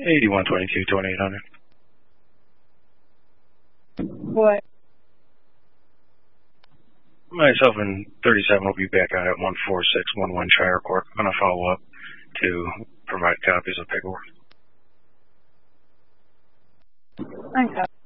8122, 2800. What? Myself and 37 will be back out at 14611 Shire Court. I'm going to follow up to provide copies of paperwork. Okay.